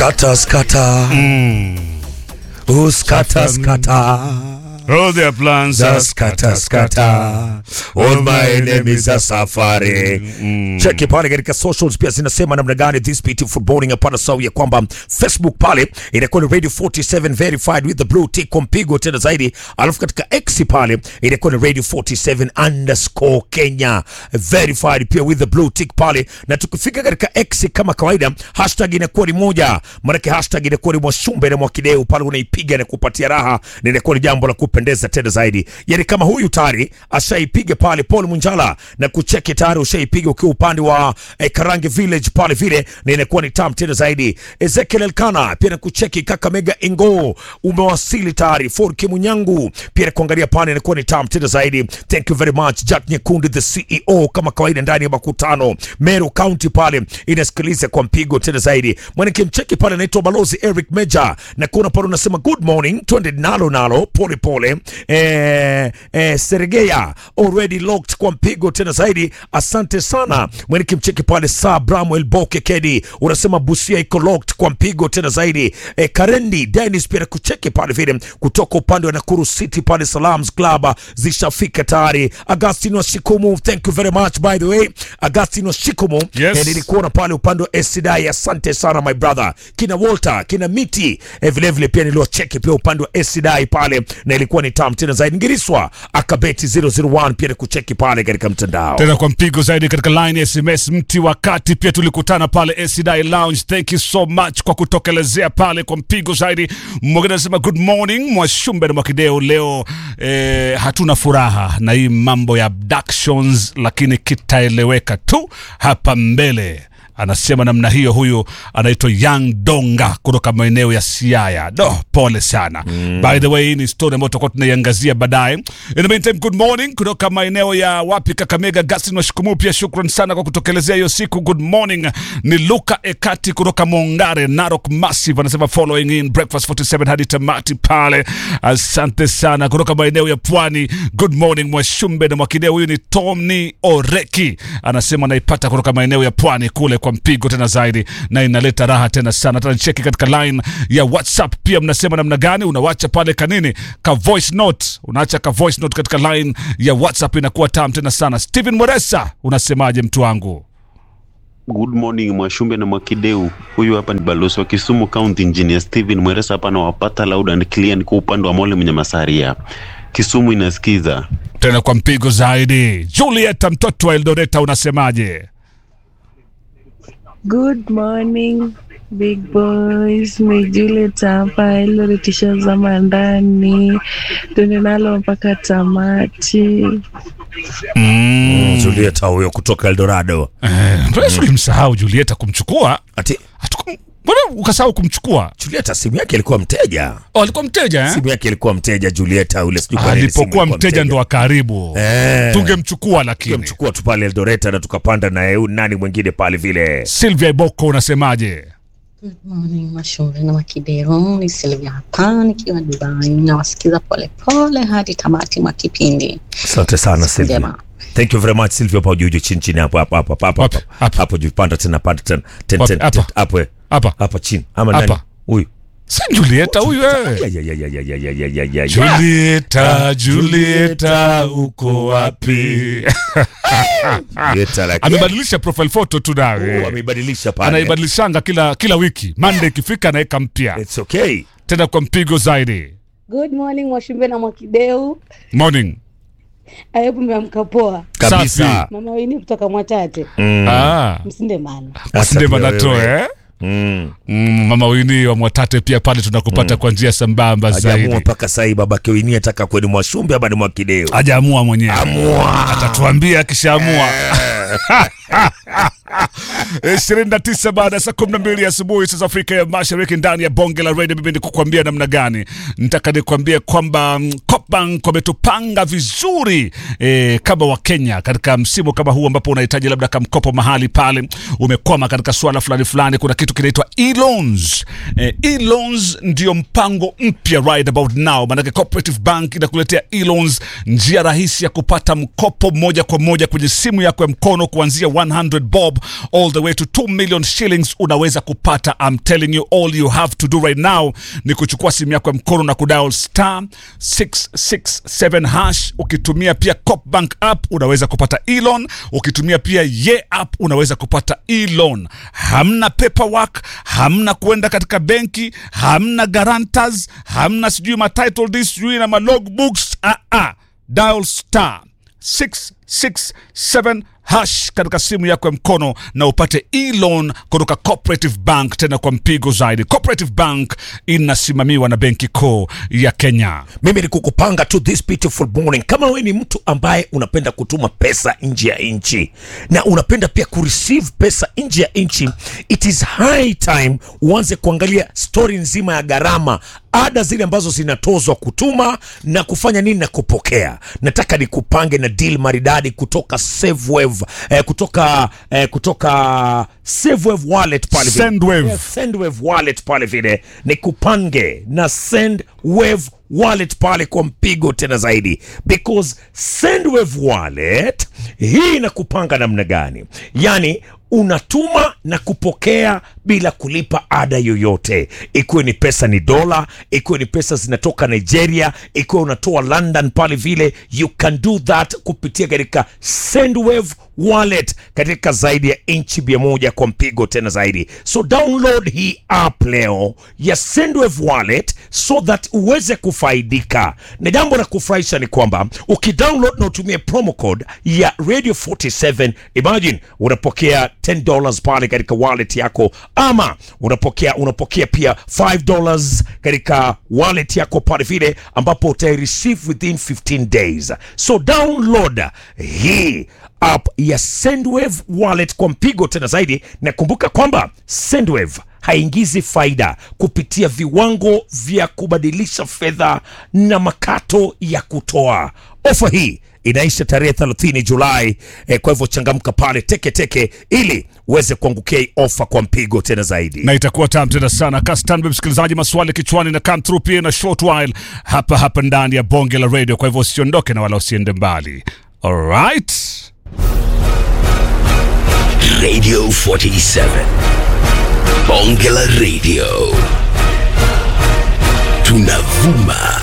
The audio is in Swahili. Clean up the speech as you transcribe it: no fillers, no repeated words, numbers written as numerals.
Skata. Skata. All their plans are skata. All my enemies are suffering. Check pale katika socials pia zinasema namna gani this beautiful morning. Hapana sawa ya kwamba Facebook pale inakuwa Radio 47 verified with the blue tick kwa mpigo tena zaidi. Alafu katika X pale inakuwa Radio 47_ Kenya verified pia with the blue tick pale. Na tukifika katika X kama kawaida hashtag inakuwa ni moja. Maana hashtag inakuwa ni Mwashumbe na Mwakideu pale unaipiga na kupatia raha. Na inakuwa ni jambo la kupendeza tena zaidi. Yani kama huyu tayari ashaipiga pale Paul Munjala na kucheki tayari ushaipiga ukiwa upande wa Karange Village pale vile na inakuwa ni tamu tena zaidi. Ezekiel Elkana pia na kucheki Kakamega Ingo umewasili tayari. Forki Munyangu pia na kuangalia pale inakuwa ni tamu tena zaidi. Thank you very much Jack Nyekundi the CEO kama kawaida ndani ya makutano Meru County pale inasikiliza kwa mpigo tena zaidi. Mwanake mcheki pale anaitwa Balozi Eric Meja na kuna pale unasema good morning twende nalo pole Sergeya already locked kwa mpigo tena zaidi. Asante sana mwenye mcheki pale Sir Bramwell Boke Kedi unasema Busia iko locked kwa mpigo tena zaidi. Karendi Dennis pia kucheki pale vile kutoka upande wa Nakuru City pale Salams Club zishafika tayari. Agustino Shikumu thank you very much by the way Agustino Shikumu. Yes. Nilikuona pale upande wa Esidai asante sana my brother. Kina Walter kina Miti vile vile pia niliocheki pia upande wa Esidai pale na ilikuwa ni tamu tena zaidi. Ngiriswa Akabeti 001 pia kucheki pale katika mtandao tena kwa mpigo zaidi katika line SMS mti wakati pia tulikutana pale Esidai Lounge. Thank you so much kwa kutokelezea pale kwa mpigo zaidi. Mwingine anasema good morning Mwashumbe na Mwakideu leo hatuna furaha na hii mambo ya abductions lakini kitaeleweka tu hapa mbele. Anasema namna hiyo. Huyu anaitwa Young Donga kutoka maeneo ya Siaya. Pole sana. By the way ni story ambayo tutakuwa tunaiangazia baadaye. In the meantime good morning kutoka maeneo ya wapi Kakamega Gaston Washikumu pia shukran sana kwa kutokelezea hiyo siku. Good morning ni Luka Ekati kutoka Mongare Narok Massive anasema following in breakfast 47 hadi tamati pale. Asante sana kutoka maeneo ya Pwani. Good morning Mwashumbe na Mwakideu. Huyu ni Tommy Oreki anasema naipata kutoka maeneo ya Pwani kule kwa mpigo tena zaidi na inaleta raha tena sana. Tunacheki katika line ya WhatsApp pia mnasema namna gani unawacha pale kanini ka voice note. Unaacha ka voice note katika line ya WhatsApp inakuwa tamu tena sana. Steven Moresa unasemaje mtu wangu? Good morning Mwashumbe na Mwakideu. Huyu hapa ni Balozi wa Kisumu County Engineer Steven Moresa hapa na wapata loud and clear kwa upande wa Mole Mnyamasaria. Kisumu inasikiza. Tena kwa mpigo zaidi. Julieta mtoto wa Eldoreta unasemaje? Good morning big boys, ni Juliet hapa Eldoretisha za mandani tunenalo mpaka tamati. Juliet huyo kutoka Eldorado. Mbona msahau Juliet kumchukua? Ati mbona ukasahau kumchukua? Juliet simu yake ilikuwa mteja. Alikuwa mteja Simu yake ilikuwa mteja Juliet ule sijui kwa nini. Alipokuwa mteja ndo akaribu. Tungemchukua lakini. Tungemchukua tu pale Eldoreta na tukapanda na nani mwingine pale vile. Sylvia Iboko unasemaje? Good morning Mwashumbe na Mwakideu. Ni Sylvia hapa nikiwa Dubai na wasikiza pole hadi tamati mwa kipindi. Asante sana Sylvia. Thank you very much Sylvia pa juju chini hapo jupanda tena hapo chini ama nani huyu? Si Julieta huyu wewe. Julieta uko wapi? Amebadilisha profile photo tu nawe. Amebadilisha pale. Anaibadilishanga kila wiki. Monday ikifika anaweka mpya. It's okay. Tena kwa mpigo zaidi. Good morning Mwashumbe na Mwakideu. Morning. Ayebu mmeamka poa. Kabisa. Mama Wini kutoka Mwatate. Msindemana. Msindemana to Mama Wini wa Mwatate pia pale tunakupata kwa njia sambamba zaidi. Hajaamua mpaka sasa babake Wini ataka kwenda Mwashumbe ama ni Mwakideu. Hajaamua mwenyewe. Atatuambia akishaamua. 29 baada saa 12 asubuhi saa Afrika ya Mashariki ndani ya bonge la radio. Mimi nikukwambia namna gani? Nataka nikwambie kwamba Coopbank wametupanga vizuri kama wa Kenya katika msimu kama huu ambapo unahitaji labda kamkopo mahali pale umekwama katika swala fulani. Kuna kitu kitu kinaitwa e-loans. E-loans ndio mpango mpya right about now. Maana Cooperative Bank inakuletea e-loans, njia rahisi ya kupata mkopo moja kwa moja kwenye simu yako ya mkono kuanzia 100 bob all the way to 2 million shillings unaweza kupata. I'm telling you, all you have to do right now ni kuchukua simu yako ya mkono na kudial star 667 hash. Ukitumia pia Coopbank app unaweza kupata e-loan. Ukitumia pia Ye app unaweza kupata e-loan. Hamna paperwork, hamna kwenda katika benki, hamna guarantors, hamna sijui ma title deeds, sijui na ma logbooks. Dial star 667 hash katika simu yako ya mkono na upate e-loan kutoka Cooperative Bank, tena kwa mpigo zaidi. Cooperative Bank inasimamiwa na Benki Kuu ya Kenya. Mimi ni kukupanga to this beautiful morning. Kama wewe ni mtu ambaye unapenda kutuma pesa nje ya nchi na unapenda pia kureceive pesa nje ya nchi, it is high time uanze kuangalia story nzima ya gharama, ada zile ambazo zinatozwa kutuma na kufanya nini na kupokea. Nataka nikupange na deal maridadi kutoka SaveWave, kutoka SaveWave wallet pale vile. SendWave wallet pale vile. Nikupange na SendWave wallet pale kwa mpigo tena zaidi, because SendWave wallet hii inakupanga namna gani? Yani unatuma na kupokea bila kulipa ada yoyote. Ikiwe ni pesa ni dola, ikiwe ni pesa zinatoka Nigeria, ikiwe unatoa London pale vile, you can do that kupitia katika SendWave wallet katika zaidi ya inchi 100 kwa mpigo tena zaidi. So download hii app leo ya SendWave wallet so that uweze kufaidika. Na jambo la kufurahisha ni kwamba ukidownload na utumie promo code ya Radio 47, imagine unapokea $10 pale katika wallet yako, ama unapokea pia $5 katika wallet yako pale vile, ambapo utareceive within 15 days. So download hii app ya SendWave wallet kwa mpigo tena zaidi, na kumbuka kwamba SendWave haingizi faida kupitia viwango vya kubadilisha fedha na makato ya kutoa. Ofa hii inaisha tarehe 30 Julai. Kwa hivyo changamka pale teke ili uweze kuangukia hii ofa kwa mpigo tena zaidi. Na itakuwa tamu tena sana. Kastan msikilizaji, maswali kichwani na come through pia na short while hapa ndani ya Bonge la Radio. Kwa hivyo usiondoke na wala usiende mbali. All right. Radio 47 Bonge la Radio, tunavuma.